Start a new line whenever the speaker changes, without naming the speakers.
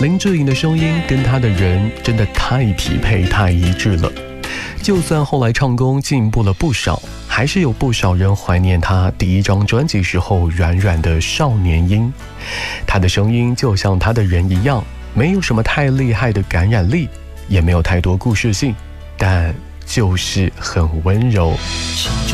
林志颖的声音跟他的人真的太匹配太一致了，就算后来唱功进步了不少，还是有不少人怀念他第一张专辑时候软软的少年音。他的声音就像他的人一样，没有什么太厉害的感染力，也没有太多故事性，但就是很温柔。